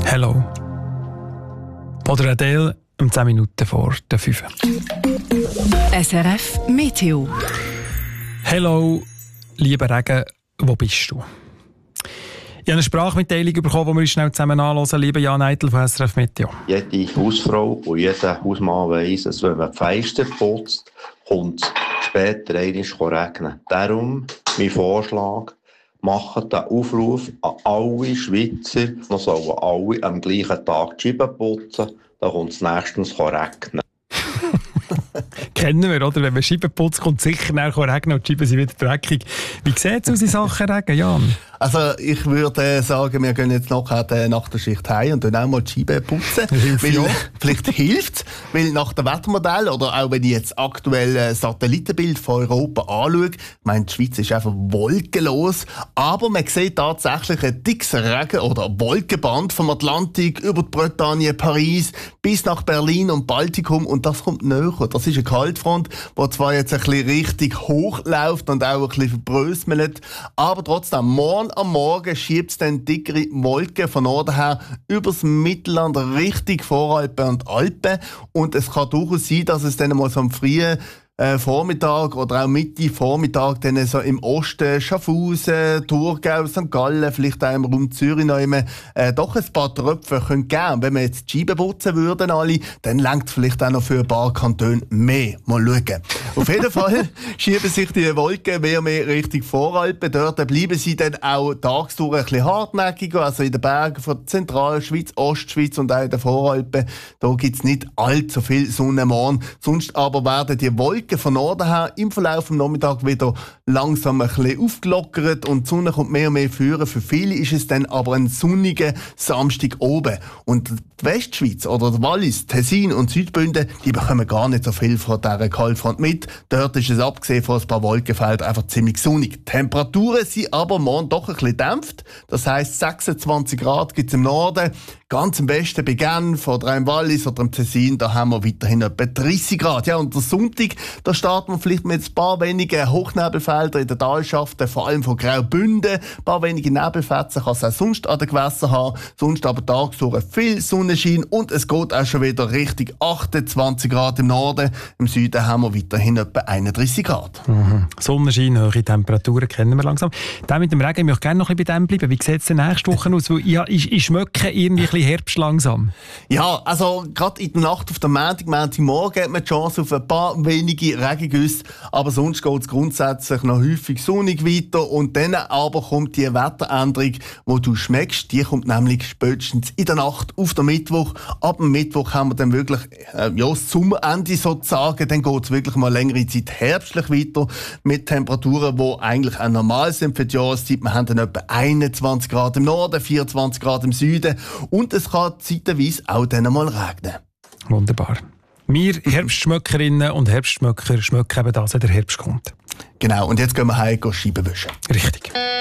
Hello. Oder Adele um 10 Minuten vor der 5. SRF Meteo. Hello, lieber Regen, wo bist du? Ich habe eine Sprachmitteilung bekommen, die wir uns schnell zusammen anhören. Lieber Jan Eitel von SRF Meteo. Jede Hausfrau und jeder Hausmann weiss, dass wenn man die Fenster putzt, kommt es später einmal regnen. Darum mein Vorschlag, machen den Aufruf an alle Schweizer, noch sollen alle am gleichen Tag die Scheiben putzen, dann kommt es nächstens regnen. Kennen wir, oder? Wenn man Scheiben putzt, kommt es sicher nachher regnen und die Scheiben sind wieder dreckig. Wie sieht es aus in Sachen Regen, Jan? Also ich würde sagen, wir gehen jetzt nachher nach der Schicht heim und dann auch mal die Scheiben putzen. Vielleicht hilft es, weil nach dem Wettermodell oder auch wenn ich jetzt aktuell Satellitenbild von Europa anschaue, ich meine, die Schweiz ist einfach wolkenlos, aber man sieht tatsächlich ein dickes Regen- oder Wolkenband vom Atlantik über die Bretagne, Paris bis nach Berlin und Baltikum und das kommt näher. Das ist eine Kaltfront, die zwar jetzt ein bisschen richtig hoch läuft und auch ein bisschen verbröselt, aber trotzdem morgen am Morgen schiebt es dann dickere Wolken von Norden her übers Mittelland Richtung Voralpen und Alpen. Und es kann durchaus sein, dass es dann mal so am frühen Vormittag oder auch Mitte Vormittag dann so im Osten, Schaffhausen, Thurgau, St. Gallen, vielleicht auch im Raum Zürich noch immer, doch ein paar Tröpfe können geben. Wenn wir jetzt die Scheiben putzen würden alle, dann reicht es vielleicht auch noch für ein paar Kantone mehr. Mal schauen. Auf jeden Fall schieben sich die Wolken mehr Richtung Voralpen. Dort bleiben sie dann auch tagsdurch ein bisschen hartnäckiger, also in den Bergen von der Zentralschweiz, Ostschweiz und auch in den Voralpen. Da gibt es nicht allzu viel Sonne morgen. Sonst aber werden die Wolken von Norden her im Verlauf des Nachmittags wieder langsam ein bisschen aufgelockert und die Sonne kommt mehr und mehr führen. Für viele ist es dann aber ein sonniger Samstag oben. Und die Westschweiz oder der Wallis, Tessin und Südbünden, die bekommen gar nicht so viel von dieser Kaltfront mit. Dort ist es abgesehen von ein paar Wolkenfeldern einfach ziemlich sonnig. Die Temperaturen sind aber morgen doch ein bisschen dämpft. Das heisst 26 Grad gibt es im Norden. Ganz am besten bei Genf oder im Wallis oder im Tessin, da haben wir weiterhin etwa 30 Grad. Ja, und der Sonntag, da starten wir vielleicht mit ein paar wenigen Hochnebelfeldern in den Talschaften, vor allem von Graubünden. Ein paar wenige Nebelfetzen kann es auch sonst an den Gewässern haben. Sonst aber tagsüber viel Sonnenschein und es geht auch schon wieder Richtung 28 Grad im Norden. Im Süden haben wir weiterhin etwa 31 Grad. Sonnenschein, hohe Temperaturen kennen wir langsam. Dann mit dem Regen, ich möchte gerne noch ein bisschen bei dem bleiben. Wie sieht es denn nächste Woche aus? Weil ich schmecke irgendwie ein bisschen Herbst langsam. Ja, also gerade in der Nacht auf den Montagmorgen hat man die Chance auf ein paar wenige Regengüsse, aber sonst geht es grundsätzlich noch häufig sonnig weiter und dann aber kommt die Wetteränderung, die du schmeckst, die kommt nämlich spätestens in der Nacht auf den Mittwoch. Ab dem Mittwoch haben wir dann wirklich das Sommerende sozusagen, dann geht es wirklich mal längere Zeit herbstlich weiter mit Temperaturen, die eigentlich auch normal sind für die Jahreszeit. Wir haben dann etwa 21 Grad im Norden, 24 Grad im Süden und es kann zeitweise auch dann mal regnen. Wunderbar. Wir Herbstschmöckerinnen und Herbstschmöcker schmecken eben das, wenn der Herbst kommt. Genau, und jetzt gehen wir heim Scheiben wischen. Richtig.